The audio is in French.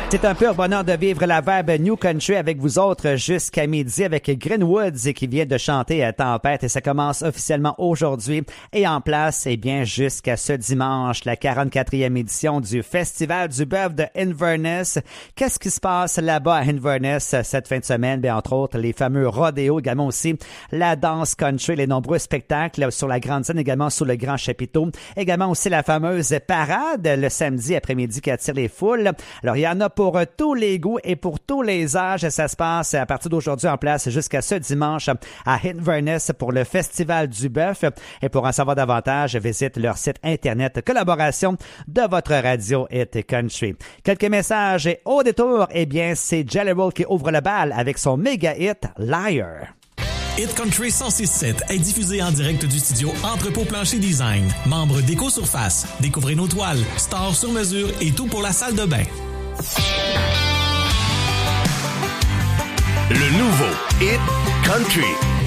C'est un pur bonheur de vivre la vibe New Country avec vous autres jusqu'à midi avec Greenwoods qui vient de chanter à Tempête et ça commence officiellement aujourd'hui et en place, eh bien, jusqu'à ce dimanche, la 44e édition du Festival du bœuf de Inverness. Qu'est-ce qui se passe là-bas à Inverness cette fin de semaine? Bien, entre autres, les fameux rodéos, également aussi la danse country, les nombreux spectacles sur la grande scène, également sous le grand chapiteau. Également aussi la fameuse parade le samedi après-midi qui attire les foules. Alors, il y en a pour tous les goûts et pour tous les âges. Ça se passe à partir d'aujourd'hui en place jusqu'à ce dimanche à Inverness pour le Festival du bœuf. Et pour en savoir davantage, visite leur site internet collaboration de votre radio Hit Country. Quelques messages et au détour, eh bien, c'est Jelly Roll qui ouvre le bal avec son méga hit Liar. Hit Country 106.7 est diffusé en direct du studio Entrepôt Plancher Design. Membre d'Éco-Surface. Découvrez nos toiles, stores sur mesure et tout pour la salle de bain. Le nouveau Hit Country.